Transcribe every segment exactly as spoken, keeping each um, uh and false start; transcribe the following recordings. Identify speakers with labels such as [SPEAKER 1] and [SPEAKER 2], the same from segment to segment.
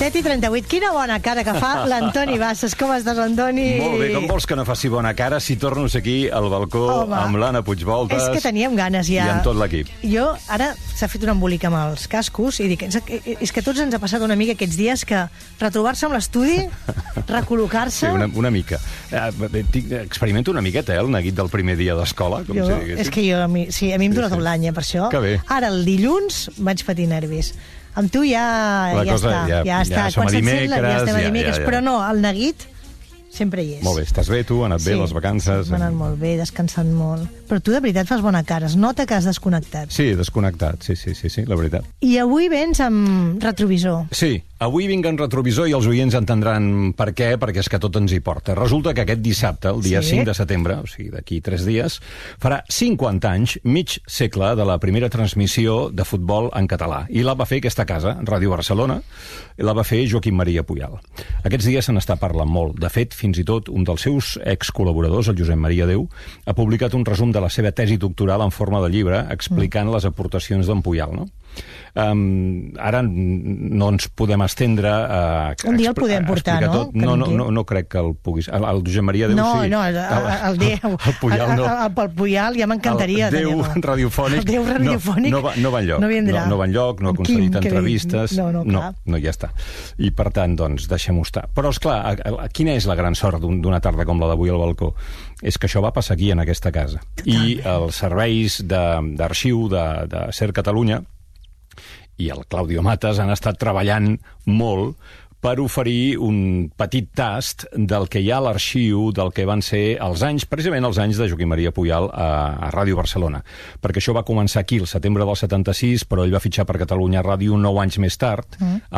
[SPEAKER 1] set i trenta-vuit. Quina bona cara que fa l'Antoni Bassas. Com estàs, Antoni?
[SPEAKER 2] Molt bé, com vols que no faci bona cara si torno a ser aquí al balcó Home, amb l'Anna Puigvoltes
[SPEAKER 1] és que teníem ganes ja.
[SPEAKER 2] I amb tot l'equip.
[SPEAKER 1] Jo, ara s'ha fet un embolic amb els cascos i dic, és que tots ens ha passat una mica aquests dies que retrobar-se amb l'estudi, recol·locar-se...
[SPEAKER 2] Sí, una, una mica. Experimento una miqueta, eh, el neguit del primer dia d'escola, com
[SPEAKER 1] jo,
[SPEAKER 2] si diguéssim.
[SPEAKER 1] És que jo, a mi, sí, a mi em dura sí, tot sí. l'any, eh, per això.
[SPEAKER 2] Que bé.
[SPEAKER 1] Ara, el dilluns, vaig patir nervis. Amb tu ja, ja
[SPEAKER 2] cosa,
[SPEAKER 1] està.
[SPEAKER 2] Ja,
[SPEAKER 1] ja, està.
[SPEAKER 2] ja som a dimecres.
[SPEAKER 1] Ja estem a dimecres,
[SPEAKER 2] ja, ja, ja.
[SPEAKER 1] però no, el neguit sempre hi és.
[SPEAKER 2] Molt bé, estàs bé, tu? Han anat
[SPEAKER 1] sí,
[SPEAKER 2] bé les vacances?
[SPEAKER 1] m'ha anat molt bé, descansant molt. Però tu, de veritat, fas bona cara. Es nota que has desconnectat.
[SPEAKER 2] Sí, desconnectat, sí, sí, sí, sí, la veritat.
[SPEAKER 1] I avui vens amb retrovisor.
[SPEAKER 2] Sí, avui vinc en retrovisor i els oients entendran per què, perquè és que tot ens hi porta. Resulta que aquest dissabte, el dia sí. cinc de setembre, o sigui, d'aquí tres dies, farà cinquanta anys, mig segle, de la primera transmissió de futbol en català. I la va fer aquesta casa, Ràdio Barcelona, i la va fer Joaquim Maria Puyal. Aquests dies se n'està parlant molt. De fet, fins i tot un dels seus excol·laboradors, el Josep Maria Déu, ha publicat un resum de la seva tesi doctoral en forma de llibre explicant mm. les aportacions d'en Puyal, no? Um, ara no ens podem estendre a, a
[SPEAKER 1] un dia el podem portar, no?
[SPEAKER 2] Tot. No, no, no, no crec que el puguis... El, el Josep Maria Déu
[SPEAKER 1] no,
[SPEAKER 2] sí.
[SPEAKER 1] No, el, el, el Déu.
[SPEAKER 2] El Puyal no.
[SPEAKER 1] El, el, el Puyal ja m'encantaria.
[SPEAKER 2] El Déu radiofònic.
[SPEAKER 1] El Déu radiofònic.
[SPEAKER 2] No, no, va, no va enlloc.
[SPEAKER 1] No vindrà.
[SPEAKER 2] No, no va enlloc, no ha concedit entrevistes.
[SPEAKER 1] No, no,
[SPEAKER 2] no, no, ja està. I per tant, doncs, deixem-ho estar. Però, esclar, quina és la gran sort d'una tarda com la d'avui al balcó? És que això va passar aquí, en aquesta casa. Totalment. I els serveis d'arxiu de, de, de Ser Catalunya i el Claudio Matas han estat treballant molt per oferir un petit tast del que hi ha a l'arxiu del que van ser els anys, precisament els anys de Joaquim Maria Puyal a, a Ràdio Barcelona. Perquè això va començar aquí el setembre del setanta-sis, però ell va fitxar per Catalunya Ràdio nou anys més tard,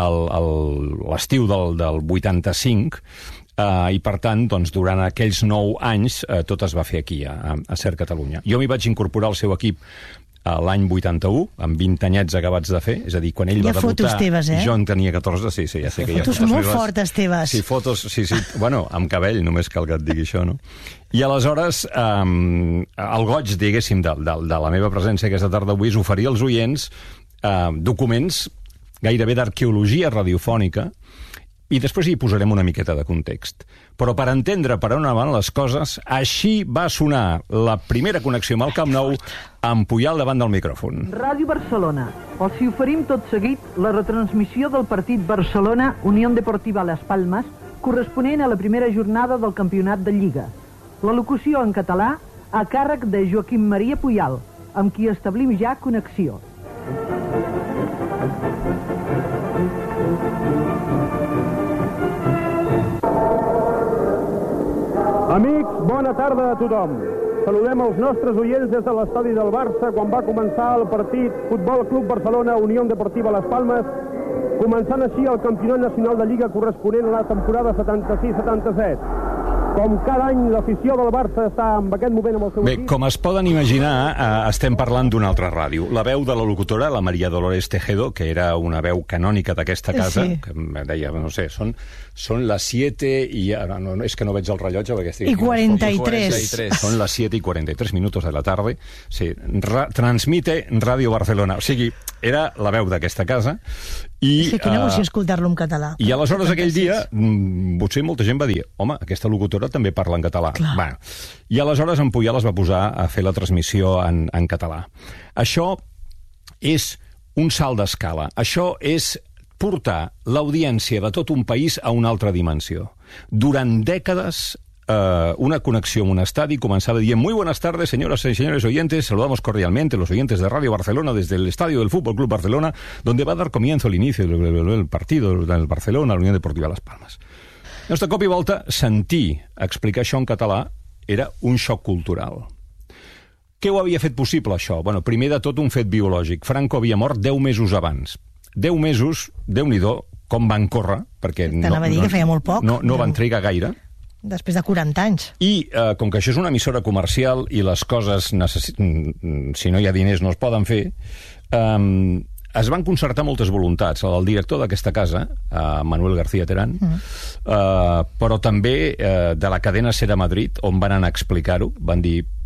[SPEAKER 2] mm. l'estiu del, del vuitanta-cinc, Uh, i per tant, doncs, durant aquells nou anys uh, tot es va fer aquí, a, a Ser Catalunya. Jo m'hi vaig incorporar al seu equip uh, l'any vuitanta-u, amb vint anyets acabats de fer, és a dir, quan ell
[SPEAKER 1] hi
[SPEAKER 2] va debutar...
[SPEAKER 1] Hi ha fotos teves, eh?
[SPEAKER 2] Jo en tenia catorze, sí, sí, ja sé que hi ha
[SPEAKER 1] fotos
[SPEAKER 2] fotos
[SPEAKER 1] molt
[SPEAKER 2] meves.
[SPEAKER 1] Fortes teves.
[SPEAKER 2] Sí, fotos, sí, sí, bueno, amb cabell, només cal que et digui això, no? I aleshores, um, el goig, diguéssim, de, de, de la meva presència aquesta tarda avui és oferir als oients uh, documents gairebé d'arqueologia radiofònica, i després hi posarem una miqueta de context. Però per entendre per on van les coses, així va sonar la primera connexió amb el Camp Nou amb Puyal davant del micròfon.
[SPEAKER 3] Ràdio Barcelona. Els hi oferim tot seguit la retransmissió del partit Barcelona Unió Deportiva Las Palmas, corresponent a la primera jornada del campionat de Lliga. La locució en català a càrrec de Joaquim Maria Puyal, amb qui establim ja connexió.
[SPEAKER 4] Amics, bona tarda a tothom. Saludem els nostres oients des de l'estadi del Barça quan va començar el partit Futbol Club Barcelona Unió Deportiva Las Palmas, començant així el campionat nacional de Lliga corresponent a la temporada setanta-sis setanta-set. Com cada any, l'afició del Barça està en aquest moment amb el seu
[SPEAKER 2] Bé,
[SPEAKER 4] equip.
[SPEAKER 2] com es poden imaginar, eh, estem parlant d'una altra ràdio. La veu de la locutora, la Maria Dolores Tejedo, que era una veu canònica d'aquesta casa,
[SPEAKER 1] sí.
[SPEAKER 2] que em deia, no sé, són, són les siete i... No, no, és que no veig el rellotge perquè estic...
[SPEAKER 1] I quaranta i tres.
[SPEAKER 2] Són les siete y cuarenta y tres minutos de la tarde. Sí, ra transmite Radio Barcelona. O sigui, era la veu d'aquesta casa. I,
[SPEAKER 1] sí, quina emoció uh, escoltar-lo en català.
[SPEAKER 2] I aleshores aquell dia, potser molta gent va dir, home, aquesta locutora també parla en català. Bueno, i aleshores en Puyal es va posar a fer la transmissió en, en català. Això és un salt d'escala. Això és portar l'audiència de tot un país a una altra dimensió. Durant dècades, Uh, una connexió amb un estadi comenzaba diciendo: muy buenas tardes, señoras y señores oyentes, saludamos cordialmente a los oyentes de Radio Barcelona desde el estadio del Fútbol Club Barcelona, donde va a dar comienzo el inicio del partido del Barcelona, la Unió Deportiva Las Palmas. Llavors, de cop i volta, sentir explicar això en català era un xoc cultural. Què ho havia fet possible, això? Bueno, primer de tot, un fet biològic. Franco havia mort deu mesos abans. Deu mesos, Déu-n'hi-do, com van córrer, perquè no,
[SPEAKER 1] T'anava a dir que feia molt poc.
[SPEAKER 2] no, no van trigar gaire.
[SPEAKER 1] Després de quaranta anys.
[SPEAKER 2] I eh, com que això és una emissora comercial i les coses, si no hi ha diners no es poden fer, eh, es van concertar moltes voluntats. El director d'aquesta casa, eh, Manuel García Terán, mm. eh, però també eh, de la cadena Ser a Madrid, on van anar a explicar-ho, van dir: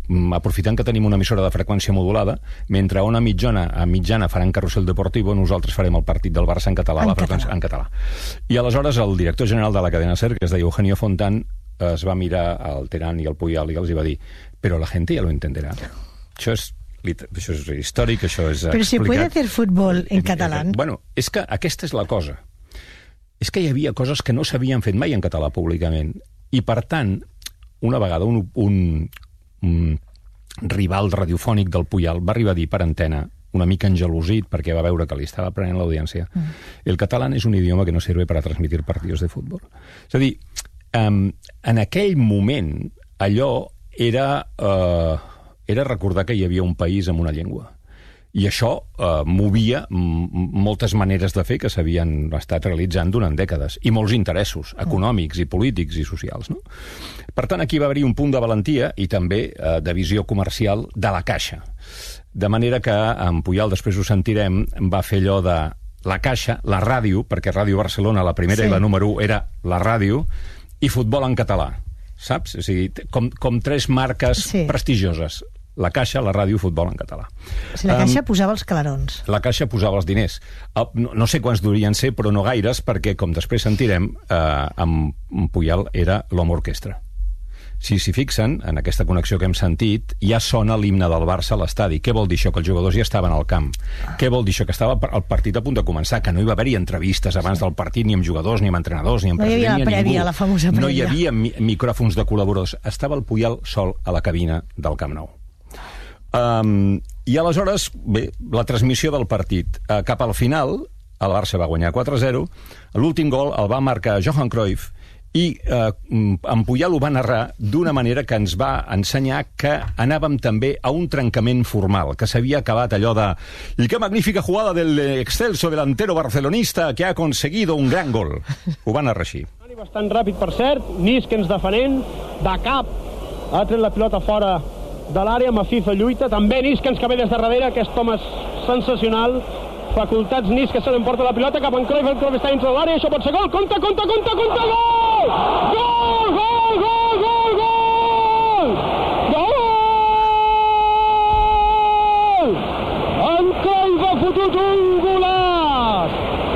[SPEAKER 2] aprofitant que tenim una emissora de freqüència modulada, mentre a una mitjana, a mitjana faran Carrusel Deportivo, nosaltres farem el partit del Barça en català,
[SPEAKER 1] en
[SPEAKER 2] la freqüència,
[SPEAKER 1] català.
[SPEAKER 2] en català. I aleshores el director general de la cadena SER, que es deia Eugenio Fontán, es va mirar al Terán i al Puyol i els va dir, però la gente ya lo entenderá. Això és això és històric, això és
[SPEAKER 1] Però
[SPEAKER 2] explicat.
[SPEAKER 1] se puede hacer fútbol en català?
[SPEAKER 2] Bueno, és que aquesta és la cosa. És que hi havia coses que no s'havien fet mai en català públicament. I, per tant, una vegada un, un, un rival radiofònic del Puyol va arribar a dir per antena, una mica engelosit, perquè va veure que li estava prenent l'audiència, mm. el català és un idioma que no sirve para transmitir partidos de fútbol. És a dir, um, en aquell moment, allò era... Uh, era recordar que hi havia un país amb una llengua. I això eh, movia m moltes maneres de fer que s'havien estat realitzant durant dècades, i molts interessos econòmics i polítics i socials. No? Per tant, aquí va haver-hi un punt de valentia i també eh, de visió comercial de la Caixa. De manera que en Puyol, després ho sentirem, va fer allò de la Caixa, la ràdio, perquè Ràdio Barcelona, la primera sí. i la número u, era la ràdio, i futbol en català. Saps? O sigui, com, com tres marques sí. prestigioses. La Caixa, la ràdio, futbol en català.
[SPEAKER 1] O sigui, la Caixa um, posava els calarons.
[SPEAKER 2] La Caixa posava els diners. No, no sé quants durien ser, però no gaires, perquè, com després sentirem, eh, amb Puyol era l'home orquestra. Si s'hi fixen, en aquesta connexió que hem sentit, ja sona l'himne del Barça a l'estadi. Què vol dir això? Que els jugadors ja estaven al camp. Què vol dir això? Que estava el partit a punt de començar, que no hi va haver-hi entrevistes abans del partit, ni amb jugadors, ni amb entrenadors, ni amb
[SPEAKER 1] no
[SPEAKER 2] president, ni amb
[SPEAKER 1] prèvia,
[SPEAKER 2] ningú.
[SPEAKER 1] La famosa prèvia.
[SPEAKER 2] No hi havia mi micròfons de col·laboradors. Estava el Puyol sol a la cabina del Camp Nou. Um, I aleshores, bé, la transmissió del partit. Uh, cap al final, el Barça va guanyar quatre a zero, l'últim gol el va marcar Johan Cruyff, i eh, en Puyol ho va narrar d'una manera que ens va ensenyar que anàvem també a un trencament formal, que s'havia acabat allò de «Y qué magnífica jugada del excelso delantero barcelonista que ha conseguido un gran gol». Ho va narrar així.
[SPEAKER 4] Bastant ràpid, per cert, Nisc ens defenent, de cap, ha tret la pilota fora de l'àrea, Macizo lluita, també Nisc ens que ve des de darrere, aquest home és sensacional, facultats Nisc que se l'emporta la pilota cap en Cruyff, el Cruyff està dintre de l'àrea, això pot ser gol, compte, compte, compte, compte, gol! Gol, gol, gol, gol, gol! Gol! En Cruyff ha fotut un golaç!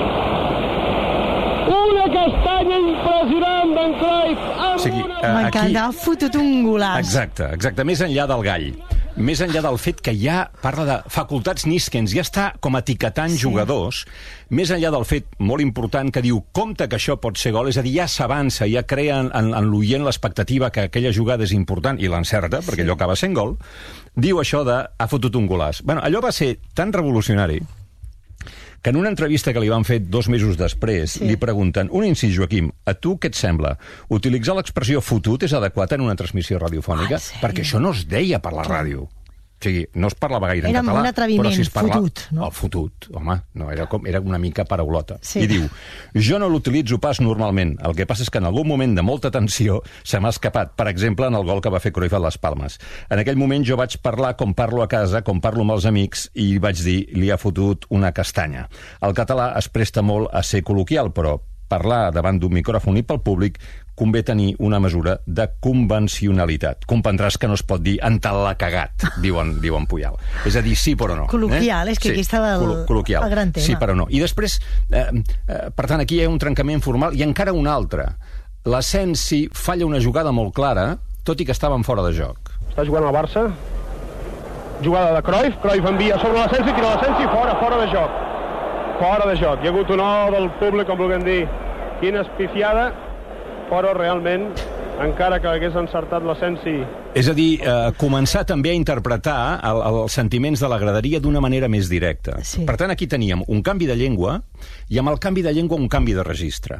[SPEAKER 4] Una castanya impressionant d'en Cruyff!
[SPEAKER 2] O sigui, eh,
[SPEAKER 1] M'encanta, ha fotut un golaç.
[SPEAKER 2] Exacte, exacte, més enllà del gall. Més enllà del fet que ja parla de facultats nisquens, ja està com etiquetant sí. jugadors, més enllà del fet molt important que diu compte que això pot ser gol, és a dir, ja s'avança, ja crea en, en, en l'oient l'expectativa que aquella jugada és important, i l'encerta, sí. perquè allò acaba sent gol, diu això de ha fotut un golaç. Bueno, allò va ser tan revolucionari que en una entrevista que li van fer dos mesos després, sí. li pregunten, un incís, Joaquim, a tu què et sembla? Utilitzar l'expressió fotut és adequat en una transmissió radiofònica? Ah, perquè això no es deia per la ràdio. O sigui, no es parlava gaire
[SPEAKER 1] era
[SPEAKER 2] en català.
[SPEAKER 1] Era un atreviment,
[SPEAKER 2] però si es parla...
[SPEAKER 1] fotut. No?
[SPEAKER 2] El fotut, home, no, era, com, era una mica paraulota.
[SPEAKER 1] Sí.
[SPEAKER 2] I diu, jo no l'utilitzo pas normalment, el que passa és que en algun moment de molta tensió se m'ha escapat, per exemple, en el gol que va fer Cruyff a les Palmes. En aquell moment jo vaig parlar com parlo a casa, com parlo amb els amics, i vaig dir, li ha fotut una castanya. El català es presta molt a ser col·loquial, però parlar davant d'un micròfon i pel públic convé tenir una mesura de convencionalitat. Comprendràs que no es pot dir en tal l'ha cagat, diuen, diuen Puyol. És a dir, sí però no.
[SPEAKER 1] Col·loquial, eh? és que
[SPEAKER 2] sí,
[SPEAKER 1] aquí està el, el gran tema.
[SPEAKER 2] Sí però no. I després, eh, eh, per tant, aquí hi ha un trencament formal i encara un altre. L'Asensi falla una jugada molt clara, tot i que estaven fora de joc.
[SPEAKER 4] Està jugant el Barça. Jugada de Cruyff. Cruyff envia sobre l'Asensi, tira l'Asensi, fora, fora de joc. Fora de joc. Hi ha hagut un o del públic, com vulguem dir. Quina espifiada. Però realment, encara que hagués encertat l'Asensi...
[SPEAKER 2] És a dir, eh, començar també a interpretar el, els sentiments de la graderia d'una manera més directa.
[SPEAKER 1] Sí.
[SPEAKER 2] Per tant, aquí teníem un canvi de llengua i amb el canvi de llengua un canvi de registre.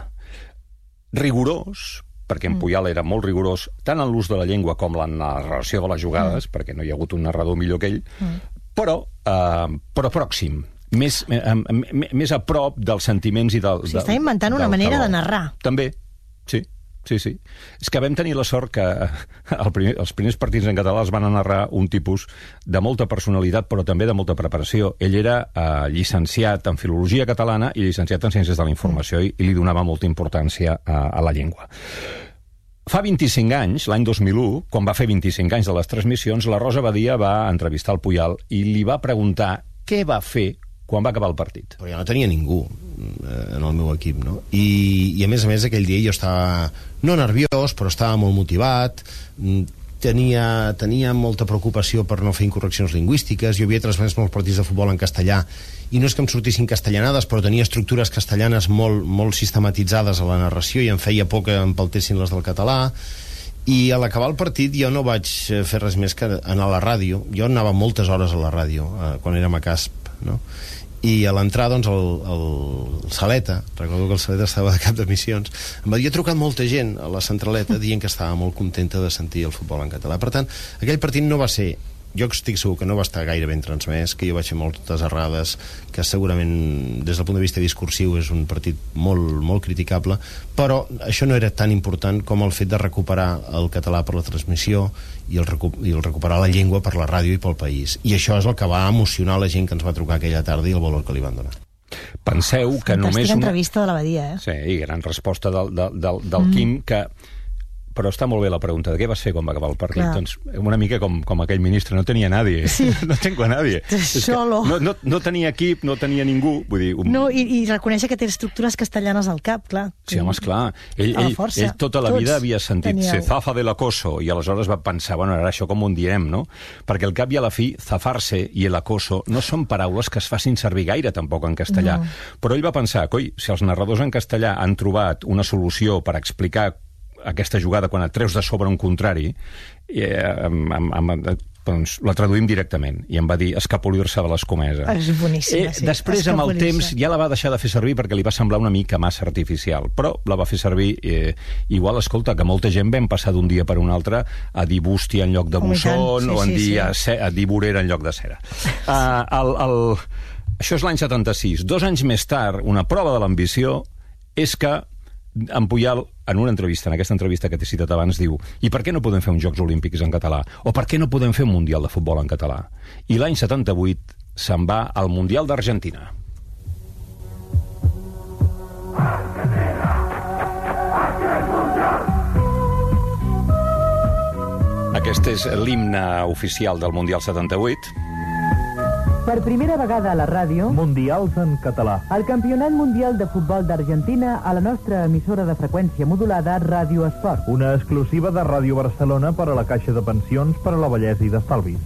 [SPEAKER 2] Rigorós, perquè en Puyol era molt rigorós, tant en l'ús de la llengua com la narració de les jugades, mm. perquè no hi ha hagut un narrador millor que ell, mm. però, eh, però pròxim. Més, eh, més a prop dels sentiments i del...
[SPEAKER 1] O sigui, està inventant una manera de narrar.
[SPEAKER 2] També, sí. Sí, sí. És que vam tenir la sort que el primer, els primers partits en català els van narrar un tipus de molta personalitat, però també de molta preparació. Ell era eh, llicenciat en Filologia Catalana i llicenciat en Ciències de la Informació, mm. i, i li donava molta importància a, a la llengua. Fa vint-i-cinc anys, l'any dos mil u, quan va fer vint-i-cinc anys de les transmissions, la Rosa Badia va entrevistar el Puyol i li va preguntar què va fer quan va acabar el partit.
[SPEAKER 5] Però jo no tenia ningú en el meu equip, no? I, i a més a més aquell dia jo estava no nerviós, però estava molt motivat, tenia, tenia molta preocupació per no fer incorreccions lingüístiques, jo havia transmès molts partits de futbol en castellà i no és que em sortissin castellanades, però tenia estructures castellanes molt, molt sistematitzades a la narració i em feia por que empaltessin les del català. I a l'acabar el partit jo no vaig fer res més que anar a la ràdio. Jo anava moltes hores a la ràdio eh, quan érem a Casp, no? I a l'entrar, doncs, el, el Saleta, recordo que el Saleta estava de cap de missions, em va dir, he trucat molta gent a la centraleta dient que estava molt contenta de sentir el futbol en català. Per tant, aquell partit no va ser, jo estic segur que no va estar gaire ben transmès, que jo vaig fer moltes errades, que segurament des del punt de vista discursiu és un partit molt, molt criticable, però això no era tan important com el fet de recuperar el català per la transmissió i el, recu i el recuperar la llengua per la ràdio i pel país. I això és el que va emocionar la gent que ens va trucar aquella tarda i el valor que li van donar.
[SPEAKER 2] Penseu que
[SPEAKER 1] Fantàstica
[SPEAKER 2] només...
[SPEAKER 1] Fantàstica entrevista de la Badia, eh?
[SPEAKER 2] Sí, i gran resposta del, del, del, del mm. Quim, que... Però està molt bé la pregunta de què vas fer quan va acabar el partit. Clar. Doncs una mica com, com aquell ministre, no tenia nadie. Sí. No tengo a nadie.
[SPEAKER 1] Solo.
[SPEAKER 2] No, no, no tenia equip, no tenia ningú. Vull dir, un...
[SPEAKER 1] No, i, i reconèixer que té estructures castellanes al cap, clar.
[SPEAKER 2] Sí, home, esclar. Ell, ell, ell tota la vida havia sentit teníeu... se zafa de l'acoso, i aleshores va pensar, bueno, ara això com ho direm, no? Perquè al cap i a la fi, zafar-se i l'acoso no són paraules que es facin servir gaire, tampoc, en castellà. No. Però ell va pensar, coi, si els narradors en castellà han trobat una solució per explicar aquesta jugada quan et treus de sobre un contrari, eh, amb, amb, amb, doncs la traduïm directament, i em va dir escapolir-se de l'escomesa.
[SPEAKER 1] És boníssima, sí.
[SPEAKER 2] Eh, després, amb el temps, ja la va deixar de fer servir perquè li va semblar una mica massa artificial, però la va fer servir eh, igual, escolta, que molta gent vam passar d'un dia per un altre a dir bústia en lloc de busson, sí, o en sí, dir, sí. a, a dir vorera en lloc de cera. Uh, el, el... Això és l'any setanta-sis. Dos anys més tard, una prova de l'ambició és que en Puyol, en una entrevista, en aquesta entrevista que t'he citat abans, diu, i per què no podem fer uns Jocs Olímpics en català? O per què no podem fer un Mundial de Futbol en català? I l'any setanta-vuit se'n va al Mundial d'Argentina. Aquest és l'himne oficial del Mundial setanta-vuit.
[SPEAKER 3] Per primera vegada a la ràdio...
[SPEAKER 6] Mundials en català.
[SPEAKER 3] El Campionat Mundial de Futbol d'Argentina a la nostra emissora de freqüència modulada Ràdio Esport.
[SPEAKER 6] Una exclusiva de Ràdio Barcelona per a la Caixa de Pensions per a la Vellesa i d'Estalvi.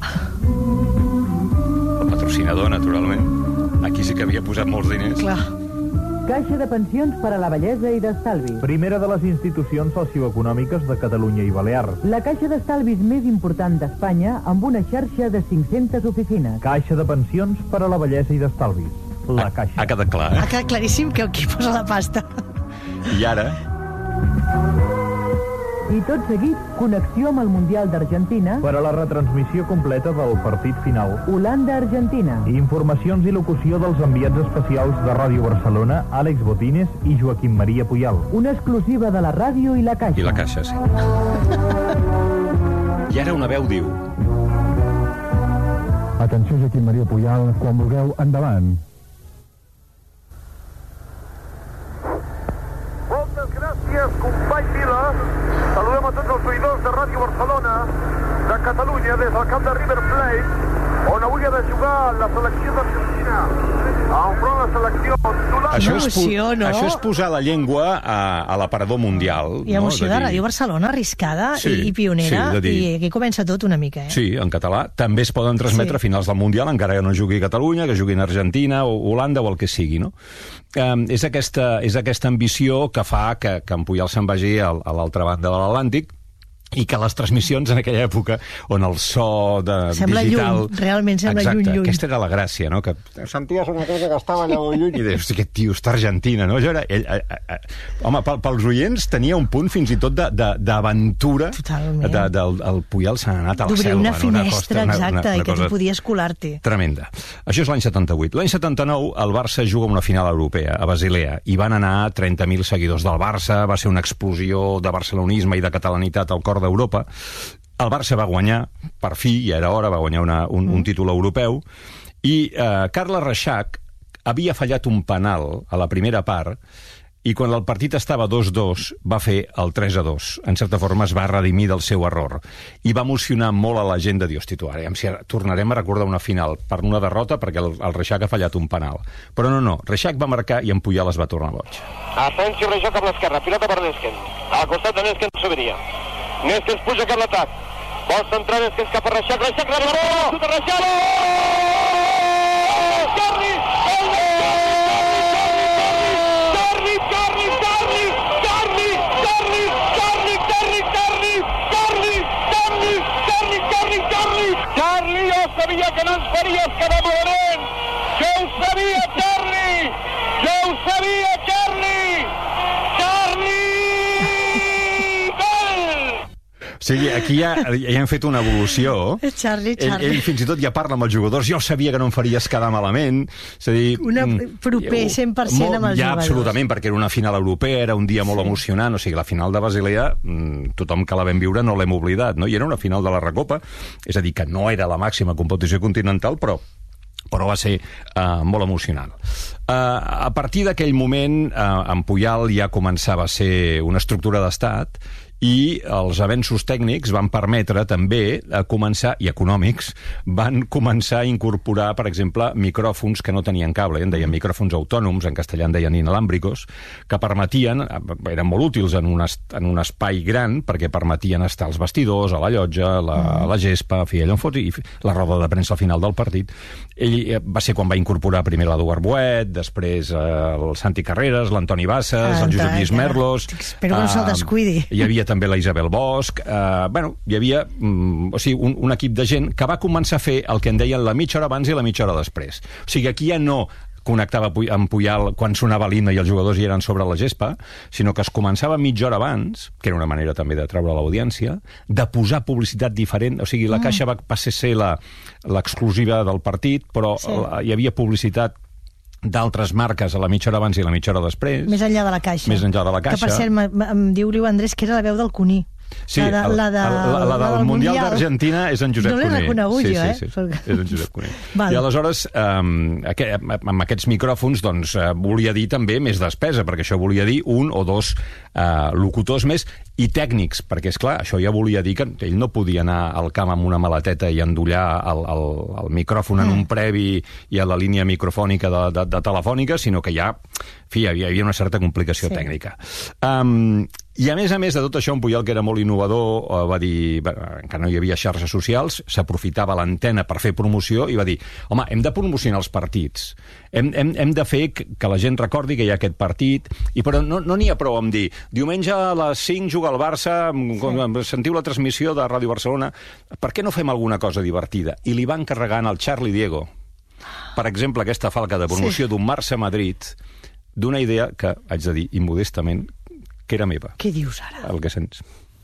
[SPEAKER 2] El patrocinador, naturalment. Aquí sí que havia posat molts diners.
[SPEAKER 1] Clar.
[SPEAKER 3] Caixa de Pensions per a la Vellesa i d'Estalvi.
[SPEAKER 6] Primera de les institucions socioeconòmiques de Catalunya i Balears.
[SPEAKER 3] La caixa d'estalvis més important d'Espanya amb una xarxa de cinc-centes oficines.
[SPEAKER 6] Caixa de Pensions per a la Vellesa i d'Estalvi. La Caixa.
[SPEAKER 2] Ha, ha quedat clar, eh?
[SPEAKER 1] Ha quedat claríssim que aquí posa la pasta.
[SPEAKER 2] I ara...
[SPEAKER 3] I tot seguit, connexió amb el Mundial d'Argentina
[SPEAKER 6] per a la retransmissió completa del partit final.
[SPEAKER 3] Holanda-Argentina.
[SPEAKER 6] Informacions i locució dels enviats especials de Ràdio Barcelona, Àlex Botines i Joaquim Maria Puyol.
[SPEAKER 3] Una exclusiva de la ràdio i la Caixa.
[SPEAKER 2] I la Caixa, sí. I ara una veu diu...
[SPEAKER 7] Atenció, Joaquim Maria Puyol, quan vulgueu, endavant.
[SPEAKER 4] Moltes gràcies, company Vila. Saludem a tots els oïdors de Ràdio Barcelona, de Catalunya, des del camp de River Plate, on avui ha de jugar la selecció d'Argentina. Enfront la selecció d'Holanda.
[SPEAKER 2] Això,
[SPEAKER 1] emoció, no?
[SPEAKER 2] Això és posar la llengua a, a l'aparador mundial.
[SPEAKER 1] I emoció
[SPEAKER 2] no?
[SPEAKER 1] de,
[SPEAKER 2] de dir...
[SPEAKER 1] Ràdio Barcelona, arriscada
[SPEAKER 2] sí,
[SPEAKER 1] i, i pionera,
[SPEAKER 2] sí, dir...
[SPEAKER 1] i aquí comença tot una mica, eh?
[SPEAKER 2] Sí, en català. També es poden transmetre sí. a finals del Mundial, encara que no jugui Catalunya, que juguin Argentina o Holanda o el que sigui, no? Um, és, aquesta, és aquesta ambició que fa que, que en Puyol se'n vagi a, a l'altra banda de l'Atlàntic, i que les transmissions en aquella època on el so de
[SPEAKER 1] sembla
[SPEAKER 2] digital...
[SPEAKER 1] lluny, realment sembla
[SPEAKER 2] exacte,
[SPEAKER 1] lluny, lluny.
[SPEAKER 2] Aquesta era la gràcia, no? Que senties una cosa que estava allà lluny i deies, aquest tio està a Argentina, no? Allò era, ell, a, a, a, home, pel, pels oients tenia un punt fins i tot d'aventura.
[SPEAKER 1] Totalment.
[SPEAKER 2] De, del, el Puyol s'ha anat a la
[SPEAKER 1] d'obrir
[SPEAKER 2] selva.
[SPEAKER 1] una finestra,
[SPEAKER 2] una costa, una,
[SPEAKER 1] exacte,
[SPEAKER 2] una, una
[SPEAKER 1] i que
[SPEAKER 2] cosa
[SPEAKER 1] tu podies colar-t'hi.
[SPEAKER 2] Tremenda. Això és l'any setanta-vuit. L'any setanta-nou el Barça juga una final europea a Basilea i van anar trenta mil seguidors del Barça, va ser una explosió de barcelonisme i de catalanitat al cor d'Europa. El Barça va guanyar, per fi, ja era hora, va guanyar una, un, un títol europeu, i eh, Carles Reixac havia fallat un penal a la primera part i quan el partit estava dos dos va fer el tres a dos. En certa forma es va redimir del seu error i va emocionar molt a la gent de dir, hosti, tu, ara si tornarem a recordar una final per una derrota perquè el, el Reixac ha fallat un penal. Però no, no, Reixac va marcar i en Puyal es va tornar boig.
[SPEAKER 8] Atenció, Reixac amb l'esquerra, pilota per Nesken. Al costat de Nesken Soberia. Nesken puja cap l'atac. Vol centrar Nesken cap a Reixac. Reixac rebi la bola, xuta Reixac! Carli! Carli, jo sabia que no ens faries quedar malament! Jo ho sabia, Carli! Jo ho sabia, Carli! Carli! Gol!
[SPEAKER 2] O sigui, aquí ja, ja hem fet una evolució.
[SPEAKER 1] Charlie, Charlie.
[SPEAKER 2] Ell, ell fins i tot ja parla amb els jugadors. Jo sabia que no em faries quedar malament. És a dir...
[SPEAKER 1] Una proper cent per cent amb els
[SPEAKER 2] ja,
[SPEAKER 1] jugadors.
[SPEAKER 2] Absolutament, perquè era una final europea, era un dia molt sí. emocionant. O sigui, la final de Basilea, tothom que la vam viure no l'hem oblidat, no? I era una final de la Recopa, és a dir, que no era la màxima competició continental, però però va ser uh, molt emocionant. Uh, a partir d'aquell moment, uh, en Puyal ja començava a ser una estructura d'estat i els avenços tècnics van permetre també a començar, i econòmics, van començar a incorporar, per exemple, micròfons que no tenien cable, en deien micròfons autònoms, en castellà en deien inalàmbricos, que permetien, eren molt útils en un, est, en un espai gran, perquè permetien estar als vestidors, a la llotja, a la, a la gespa, a fi, allò en fot, i la roda de premsa al final del partit. Ell va ser quan va incorporar primer l'Eduard Boet, després eh, el Santi Carreras, l'Antoni Bassas, el Josep Lluís Merlos...
[SPEAKER 1] Espero que no se'l descuidi.
[SPEAKER 2] Hi havia també la Isabel Bosch, eh, bueno, hi havia mm, o sigui, un, un equip de gent que va començar a fer el que en deien la mitja hora abans i la mitja hora després. O sigui, aquí ja no connectava amb Puyal quan sonava l'himne i els jugadors hi eren sobre la gespa, sinó que es començava mitja hora abans, que era una manera també de treure l'audiència, de posar publicitat diferent, o sigui, la mm. Caixa va passar a ser l'exclusiva del partit, però sí. la, hi havia publicitat d'altres marques a la mitja hora abans i la mitja hora després.
[SPEAKER 1] Més enllà de la Caixa.
[SPEAKER 2] Més enllà de la Caixa.
[SPEAKER 1] Que, per cert, em diu Liu Andrés que era la veu del Cuní.
[SPEAKER 2] Sí, la, de, la, de, la, la, la del, del Mundial d'Argentina és en Josep Cuní.
[SPEAKER 1] No l'he reconegut
[SPEAKER 2] sí,
[SPEAKER 1] jo, eh?
[SPEAKER 2] Sí, sí, sí. És en Josep Cuní. I aleshores, um, aquest, amb aquests micròfons, doncs, uh, volia dir també més despesa, perquè això volia dir un o dos uh, locutors més i tècnics, perquè, és clar, això ja volia dir que ell no podia anar al camp amb una maleteta i endollar el, el, el micròfon en un previ i a la línia microfònica de, de, de telefònica, sinó que ja, en fi, hi havia una certa complicació sí. tècnica. Um, I a més a més de tot això, en Puyal, que era molt innovador, va dir, que no hi havia xarxes socials, s'aprofitava l'antena per fer promoció i va dir, home, hem de promocionar els partits, hem, hem, hem de fer que la gent recordi que hi ha aquest partit, i però no n'hi no ha prou amb dir, diumenge a les cinc juga el Barça, sí. sentiu la transmissió de Ràdio Barcelona, per què no fem alguna cosa divertida? I li van carregant al Charlie Diego, per exemple, aquesta falca de promoció sí. d'un Barça-Madrid, d'una idea que, haig de dir, immodestament, que era meva.
[SPEAKER 1] Què dius ara?
[SPEAKER 2] El que sents.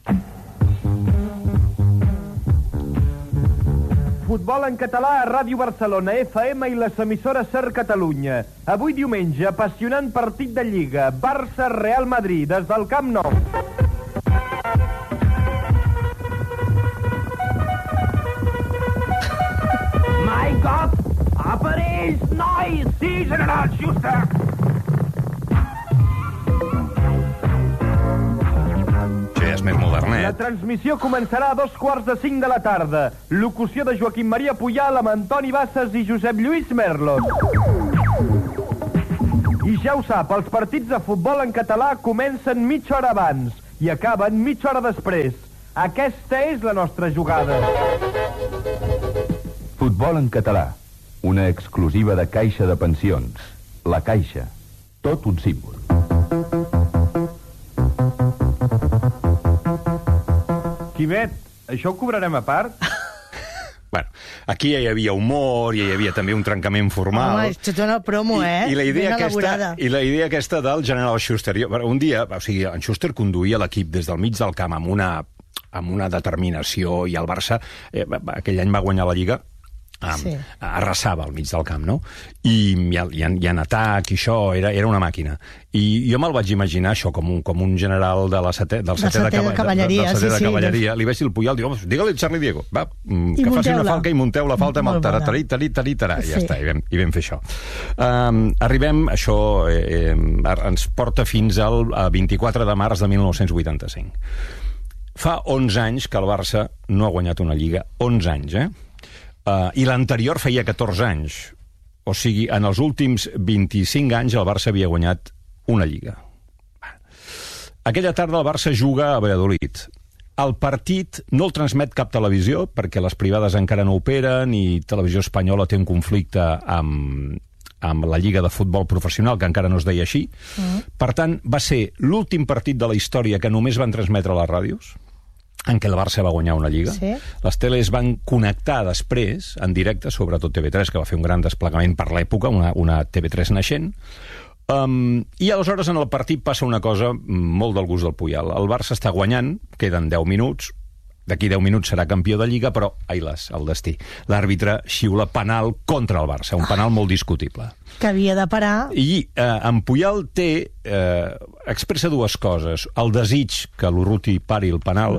[SPEAKER 9] Futbol en català a Ràdio Barcelona, F M i les emissores Ser Catalunya. Avui diumenge, apassionant partit de Lliga, Barça-Real Madrid, des del Camp Nou.
[SPEAKER 8] My God! Apareix, noi! Sí, general Schuster!
[SPEAKER 2] És més modernet.
[SPEAKER 9] La transmissió començarà a dos quarts de cinc de la tarda. Locució de Joaquim Maria Puyal amb Antoni Bassas i Josep Lluís Merlos. I ja ho sap, els partits de futbol en català comencen mitja hora abans i acaben mitja hora després. Aquesta és la nostra jugada.
[SPEAKER 6] Futbol en català, una exclusiva de Caixa de Pensions. La Caixa, tot un símbol.
[SPEAKER 9] Quimet, això ho cobrarem a part?
[SPEAKER 2] Bueno, aquí ja hi havia humor, ja hi havia també un trencament formal.
[SPEAKER 1] Home, és tota una promo, eh?
[SPEAKER 2] I, i, la idea
[SPEAKER 1] ben
[SPEAKER 2] aquesta,
[SPEAKER 1] elaborada. I
[SPEAKER 2] la idea aquesta del general Schuster. Jo, un dia, o sigui, en Schuster conduïa l'equip des del mig del camp amb una, amb una determinació, i el Barça, eh, aquell any va guanyar la Lliga, Um, sí. Arrasava al mig del camp, no? I, i, i, en, i en atac, i això, era, era una màquina. I jo me'l vaig imaginar això com un, com un general de la setè, del setè de, de cavalleria. Del setè de cavalleria. Sí, sí. Li vaig dir al Puyol, diu, digue-li Charlie Diego, va, que faci una falca i munteu la falta amb el taratari, tari, tari, tarà. I ja està, i vam, i vam fer això. Um, arribem, això eh, eh, ens porta fins al vint-i-quatre de març de mil nou-cents vuitanta-cinc. Fa onze anys que el Barça no ha guanyat una Lliga. onze anys, eh? Uh, I l'anterior feia catorze anys. O sigui, en els últims vint-i-cinc anys el Barça havia guanyat una Lliga. Aquella tarda el Barça juga a Valladolid. El partit no el transmet cap televisió, perquè les privades encara no operen i Televisió Espanyola té un conflicte amb, amb la Lliga de Futbol Professional, que encara no es deia així. Mm. Per tant, va ser l'últim partit de la història que només van transmetre a les ràdios, en què el Barça va guanyar una Lliga. Sí. Les teles van connectar després, en directe, sobretot T V tres, que va fer un gran desplegament per l'època, una, una T V tres naixent. Um, I aleshores en el partit passa una cosa molt del gust del Puyol. El Barça està guanyant, queden deu minuts, d'aquí deu minuts serà campió de Lliga, però, ai las, el destí. L'àrbitre xiula penal contra el Barça, un penal molt discutible.
[SPEAKER 1] Que havia de parar.
[SPEAKER 2] I eh, en Puyol té, eh, expressa dues coses. El desig que l'Urruti pari el penal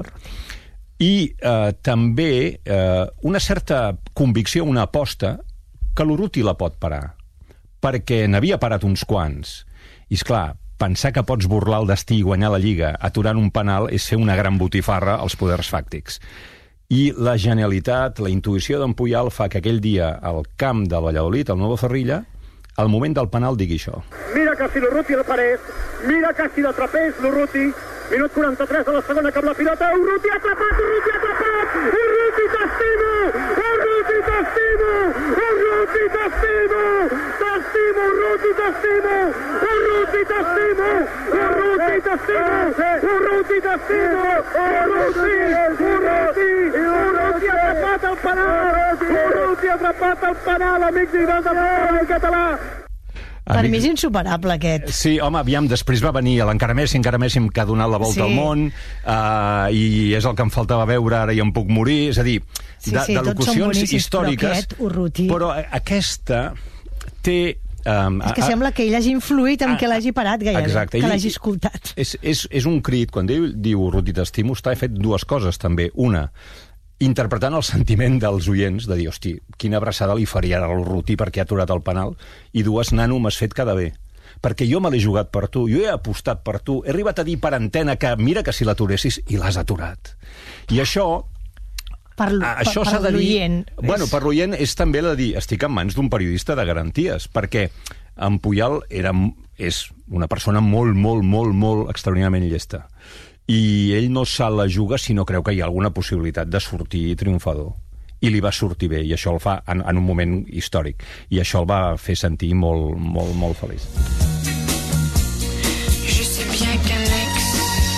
[SPEAKER 2] i eh, també eh, una certa convicció, una aposta, que l'Urruti la pot parar, perquè n'havia parat uns quants. I, esclar, pensar que pots burlar el destí i guanyar la Lliga aturant un penal és fer una gran botifarra als poders fàctics. I la genialitat, la intuïció d'en Puyol fa que aquell dia al camp del Valladolid, al Nuevo Zorrilla, al moment del penal digui això.
[SPEAKER 4] Mira que si l'Urruti el parés, mira que si l'atrapés l'Urruti, minut quaranta-tres de la segona cap la pilota, Urruti atrapat, Urruti atrapat, Urruti t'estimo, Urruti t'estimo, Urruti t'estimo, t'estimo, Urruti t'estimo, Urruti t'estimo, Urruti t'estimo, Urruti t'estimo, Urruti, Urruti, Urruti atrapat el penal, Urruti atrapat el penal, amics i amics del català.
[SPEAKER 1] Per mi és insuperable, aquest.
[SPEAKER 2] Sí, home, aviam, després va venir l'encara Messi, encara Messi que ha donat la volta sí. al món, uh, i és el que em faltava veure, ara i em puc morir, és a dir,
[SPEAKER 1] sí,
[SPEAKER 2] de,
[SPEAKER 1] sí,
[SPEAKER 2] de locucions històriques,
[SPEAKER 1] però, aquest,
[SPEAKER 2] però aquesta té... Um,
[SPEAKER 1] és que a, sembla que ell hagi influït en a, que l'hagi parat gairebé,
[SPEAKER 2] exacte,
[SPEAKER 1] que l'hagi escoltat.
[SPEAKER 2] És, és, és un crit, quan diu, diu Urruti t'estimo, està fet dues coses també. Una, interpretant el sentiment dels oients de dir, hosti, quina abraçada li faria a l'Urruti perquè ha aturat el penal, i dues, nano, m'has fet quedar bé, perquè jo me l'he jugat per tu, jo he apostat per tu, he arribat a dir per antena que mira que si l'aturessis, i l'has aturat. I això...
[SPEAKER 1] Per,
[SPEAKER 2] això
[SPEAKER 1] per, per l'oient.
[SPEAKER 2] Bueno, per l'oient és també la de dir, estic en mans d'un periodista de garanties, perquè en Puyol era, és una persona molt, molt, molt, molt extraordinàriament llesta. I ell no se la juga si no creu que hi ha alguna possibilitat de sortir triomfador. I li va sortir bé, i això el fa en, en un moment històric. I això el va fer sentir molt, molt, molt feliç.
[SPEAKER 10] Je sais bien qu'un ex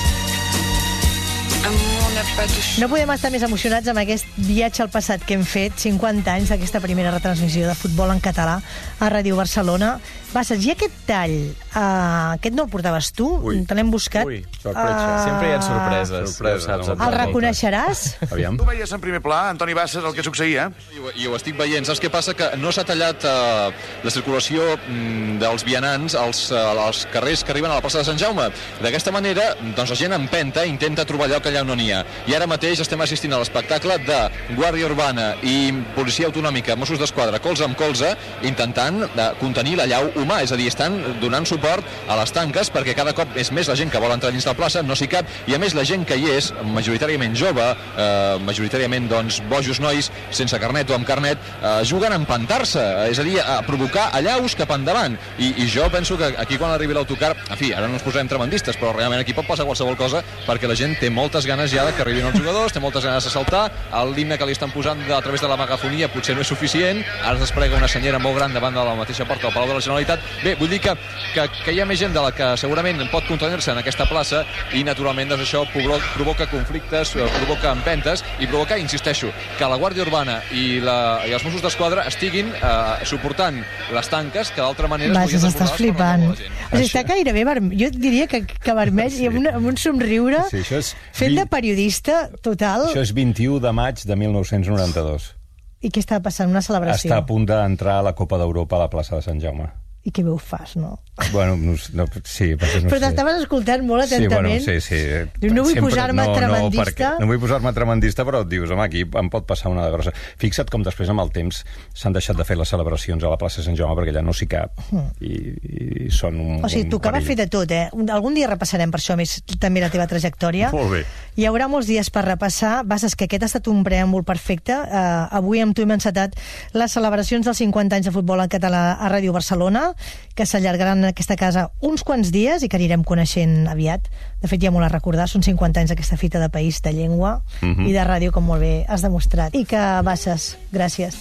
[SPEAKER 10] amour n'a pas de...
[SPEAKER 1] No podem estar més emocionats amb aquest viatge al passat que hem fet, cinquanta anys d'aquesta primera retransmissió de futbol en català a Ràdio Barcelona. Bassas, i aquest tall, uh, aquest no el portaves tu? Ui. Te l'hem buscat.
[SPEAKER 11] Ui, sorpresa. Uh... Sempre hi ha sorpreses. sorpreses saps,
[SPEAKER 1] el reconeixeràs?
[SPEAKER 2] Aviam.
[SPEAKER 12] Tu veies en primer pla, Antoni Bassas, el que succeïa?
[SPEAKER 13] I ho, i ho estic veient. Saps què passa? Que no s'ha tallat uh, la circulació mm, dels vianants als, uh, als carrers que arriben a la plaça de Sant Jaume. D'aquesta manera, doncs, la gent empenta i intenta trobar lloc allà on no n'hi ha. I ara mateix estem assistint a l'espectacle de Guàrdia Urbana i Policia Autonòmica, Mossos d'Esquadra, colze amb colze, intentant uh, contenir la llau humà, és a dir, estan donant suport a les tanques perquè cada cop és més la gent que vol entrar dins de la plaça, no s'hi cap, i a més la gent que hi és, majoritàriament jove, eh, majoritàriament doncs bojos nois, sense carnet o amb carnet, eh, juguen a empantar-se, és a dir, a provocar allaus cap endavant, I, i jo penso que aquí quan arribi l'autocar, en fi, ara no ens posarem tremendistes, però realment aquí pot passar qualsevol cosa perquè la gent té moltes ganes ja que arribin els jugadors, té moltes ganes de saltar, l'himne que li estan posant a través de la megafonia potser no és suficient, ara es desplega una senyera molt gran davant de la mateixa porta del Palau de la Generalitat. Bé, vull dir que, que, que hi ha més gent de la que segurament pot contenir-se en aquesta plaça i naturalment doncs, això provoca conflictes, provoca empentes i provoca, insisteixo, que la Guàrdia Urbana i, la, i els Mossos d'Esquadra estiguin eh, suportant les tanques que d'altra manera...
[SPEAKER 1] Vas, estàs flipant. O sigui, està gairebé vermell, jo diria que, que vermell sí. i amb, una, amb un somriure sí, és... fet de periodista total.
[SPEAKER 2] Això és vint-i-u de maig de mil nou-cents noranta-dos.
[SPEAKER 1] I què està passant? Una celebració?
[SPEAKER 2] Està a punt d'entrar a la Copa d'Europa a la plaça de Sant Jaume.
[SPEAKER 1] I què veu fas, no?
[SPEAKER 2] Bueno, no, no, sí, perquè no
[SPEAKER 1] Però
[SPEAKER 2] sé.
[SPEAKER 1] t'estaves escoltant molt atentament.
[SPEAKER 2] Sí, bueno, sí, sí.
[SPEAKER 1] Diu, no vull
[SPEAKER 2] Sempre,
[SPEAKER 1] posar-me
[SPEAKER 2] no,
[SPEAKER 1] tremendista.
[SPEAKER 2] No, perquè, no vull posar-me tremendista, però et dius, home, aquí em pot passar una de grossa. Fixa't com després, amb el temps, s'han deixat de fer les celebracions a la plaça de Sant Jaume perquè allà no s'hi cap. I, i són un
[SPEAKER 1] O sigui,
[SPEAKER 2] un
[SPEAKER 1] tocava
[SPEAKER 2] perill.
[SPEAKER 1] fer de tot, eh? Algun dia repassarem per això més també la teva trajectòria.
[SPEAKER 2] Molt bé.
[SPEAKER 1] Hi haurà molts dies per repassar. Bases, que aquest ha estat un preàmbul perfecte. Uh, avui amb tu hem encetat les celebracions dels cinquanta anys de futbol en català a Ràdio Barcelona, que s'allargaran en aquesta casa uns quants dies i que anirem coneixent aviat. De fet, ja molt a recordar, són cinquanta anys d'aquesta fita de país, de llengua
[SPEAKER 2] Mhm.
[SPEAKER 1] i de ràdio, com molt bé has demostrat. I que, Bases, gràcies.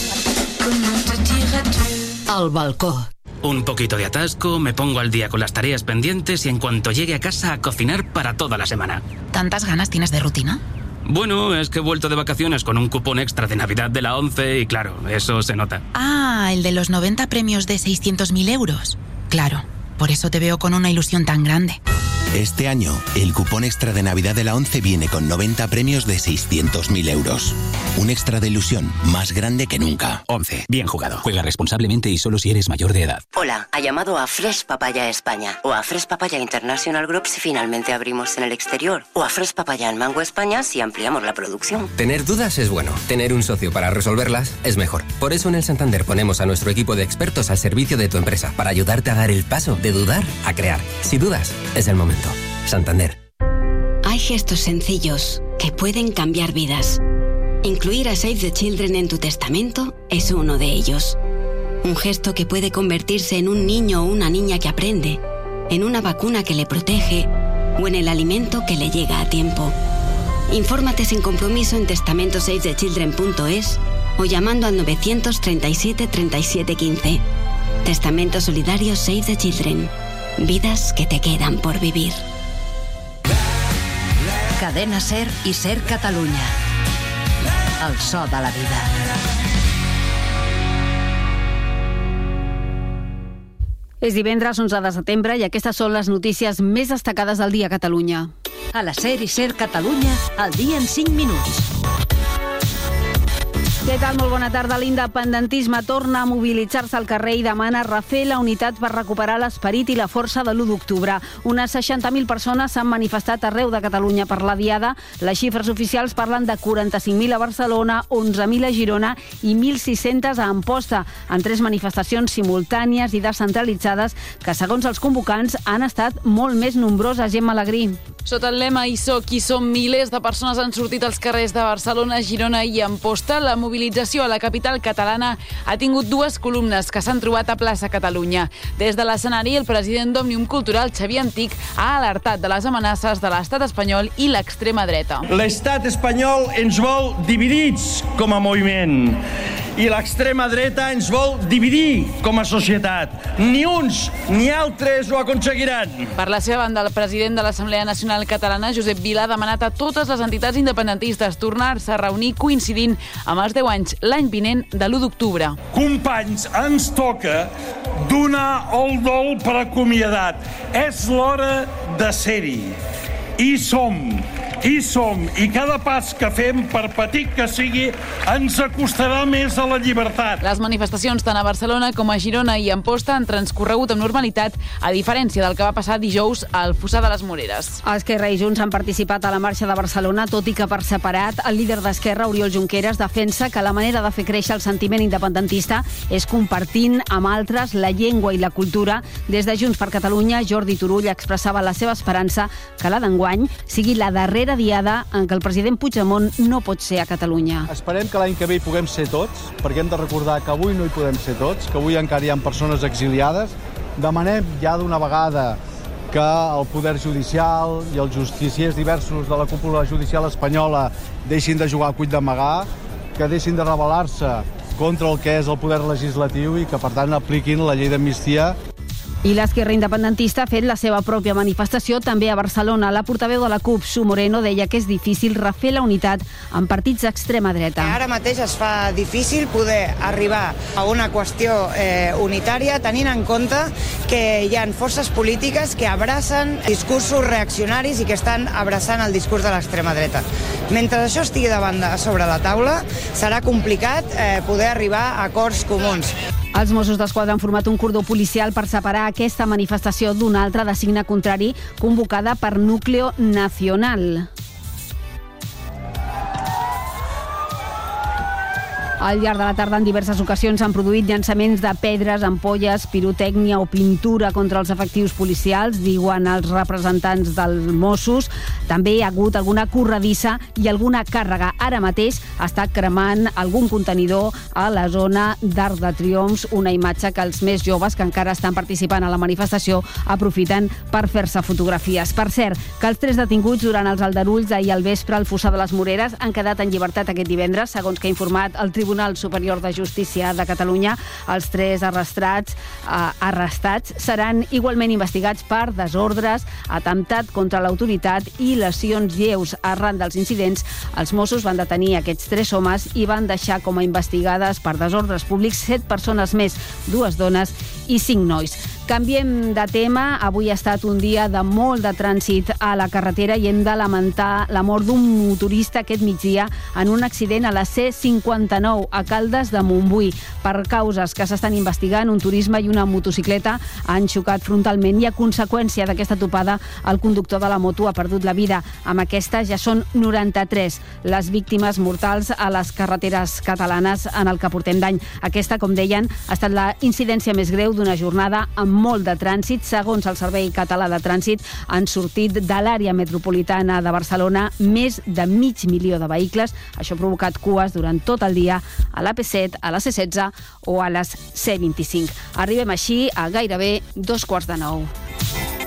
[SPEAKER 14] Al balcó. Un poquito de atasco, me pongo al día con las tareas pendientes y en cuanto llegue a casa a cocinar para toda la semana.
[SPEAKER 15] ¿Tantas ganas tienes de rutina?
[SPEAKER 14] Bueno, es que he vuelto de vacaciones con un cupón extra de Navidad de la ONCE y claro, eso se nota.
[SPEAKER 15] Ah, el de los noventa premios de seiscientos mil euros. Claro, por eso te veo con una ilusión tan grande.
[SPEAKER 16] Este año, el cupón extra de Navidad de la ONCE viene con noventa premios de seiscientos mil euros. Un extra de ilusión más grande que nunca.
[SPEAKER 14] ONCE, bien jugado. Juega responsablemente y solo si eres mayor de edad.
[SPEAKER 17] Hola, ha llamado a Fresh Papaya España o a Fresh Papaya International Group si finalmente abrimos en el exterior o a Fresh Papaya en Mango España si ampliamos la producción.
[SPEAKER 18] Tener dudas es bueno, tener un socio para resolverlas es mejor. Por eso en el Santander ponemos a nuestro equipo de expertos al servicio de tu empresa para ayudarte a dar el paso de dudar a crear. Si dudas, es el momento. Santander.
[SPEAKER 19] Hay gestos sencillos que pueden cambiar vidas. Incluir a Save the Children en tu testamento es uno de ellos. Un gesto que puede convertirse en un niño o una niña que aprende, en una vacuna que le protege o en el alimento que le llega a tiempo. Infórmate sin compromiso en testamento save the children punto es o llamando al novecientos treinta y siete treinta y siete quince. Testamento solidario Save the Children. Vidas que te quedan por vivir.
[SPEAKER 20] Cadena SER i SER Catalunya. El so de la vida.
[SPEAKER 21] És divendres onze de setembre i aquestes són les notícies més destacades del dia a Catalunya.
[SPEAKER 20] A la SER i SER Catalunya, el dia en cinc minuts.
[SPEAKER 21] Què tal? Molt bona tarda. L'independentisme torna a mobilitzar-se al carrer i demana refer la unitat per recuperar l'esperit i la força de l'u d'octubre. Unes seixanta mil persones s'han manifestat arreu de Catalunya per la diada. Les xifres oficials parlen de quaranta-cinc mil a Barcelona, onze mil a Girona i mil sis-centes a Amposta, en tres manifestacions simultànies i descentralitzades que, segons els convocants, han estat molt més nombroses. Gemma Alegrí.
[SPEAKER 22] Sota el lema "Hi soc, hi som", milers de persones han sortit als carrers de Barcelona, Girona i Amposta. La mobilització a la capital catalana ha tingut dues columnes que s'han trobat a plaça Catalunya. Des de l'escenari, el president d'Òmnium Cultural, Xavier Antic, ha alertat de les amenaces de l'estat espanyol i l'extrema dreta.
[SPEAKER 23] L'estat espanyol ens vol dividits com a moviment i l'extrema dreta ens vol dividir com a societat. Ni uns ni altres ho aconseguiran.
[SPEAKER 22] Per la seva banda, el president de l'Assemblea Nacional Catalana, Josep Vila, ha demanat a totes les entitats independentistes tornar-se a reunir coincidint amb els deu anys l'any vinent de l'u d'octubre.
[SPEAKER 23] Companys, ens toca donar el dol per acomiadat. És l'hora de ser-hi. Hi som, hi som, i cada pas que fem, per petit que sigui, ens acostarà més a la llibertat.
[SPEAKER 22] Les manifestacions tant a Barcelona com a Girona i Amposta han transcorregut amb normalitat, a diferència del que va passar dijous al Fossar de les Moreres.
[SPEAKER 21] Esquerra i Junts han participat a la marxa de Barcelona, tot i que per separat el líder d'Esquerra, Oriol Junqueras, defensa que la manera de fer créixer el sentiment independentista és compartint amb altres la llengua i la cultura. Des de Junts per Catalunya, Jordi Turull expressava la seva esperança que la d'enguany sigui la darrera diada en què el president Puigdemont no pot ser a Catalunya.
[SPEAKER 24] Esperem que l'any que ve hi puguem ser tots, perquè hem de recordar que avui no hi podem ser tots, que avui encara hi ha persones exiliades. Demanem ja d'una vegada que el poder judicial i els justiciers diversos de la cúpula judicial espanyola deixin de jugar a cuit d'amagar, que deixin de rebel·lar-se contra el que és el poder legislatiu i que, per tant, apliquin la llei d'amnistia.
[SPEAKER 21] I l'esquerra independentista ha fet la seva pròpia manifestació també a Barcelona. La portaveu de la CUP, Su Moreno, deia que és difícil refer la unitat amb partits d'extrema dreta.
[SPEAKER 3] Ara mateix es fa difícil poder arribar a una qüestió eh, unitària tenint en compte que hi ha forces polítiques que abracen discursos reaccionaris i que estan abraçant el discurs de l'extrema dreta. Mentre això estigui davant de sobre la taula, serà complicat eh, poder arribar a acords comuns.
[SPEAKER 21] Els Mossos d'Esquadra han format un cordó policial per separar aquesta manifestació d'una altra de signe contrari convocada per Núcleo Nacional. Al llarg de la tarda, en diverses ocasions, s'han produït llançaments de pedres, ampolles, pirotècnia o pintura contra els efectius policials, diuen els representants dels Mossos. També hi ha hagut alguna corredissa i alguna càrrega. Ara mateix està cremant algun contenidor a la zona d'Arc de Triomfs, una imatge que els més joves que encara estan participant a la manifestació aprofiten per fer-se fotografies. Per cert, que els tres detinguts durant els aldarulls ahir al vespre al Fossar de les Moreres han quedat en llibertat aquest divendres, segons que ha informat el Tribunal Tribunal Superior de Justícia de Catalunya. Els tres arrestats, eh, arrestats seran igualment investigats per desordres, atemptat contra l'autoritat i lesions lleus. Arran dels incidents, els Mossos van detenir aquests tres homes i van deixar com a investigades per desordres públics set persones més, dues dones i cinc nois. Canviem de tema. Avui ha estat un dia de molt de trànsit a la carretera i hem de lamentar la mort d'un motorista aquest migdia en un accident a la C cinquanta-nou a Caldes de Montbui. Per causes que s'estan investigant, un turisme i una motocicleta han xocat frontalment i a conseqüència d'aquesta topada el conductor de la moto ha perdut la vida. Amb aquesta ja són noranta-tres les víctimes mortals a les carreteres catalanes en el que portem d'any. Aquesta, com deien, ha estat la incidència més greu d'una jornada amb molt de trànsit. Segons el Servei Català de Trànsit, han sortit de l'àrea metropolitana de Barcelona més de mig milió de vehicles. Això ha provocat cues durant tot el dia a l'A P set, a la C setze o a les C vint-i-cinc. Arribem així a gairebé dos quarts de nou.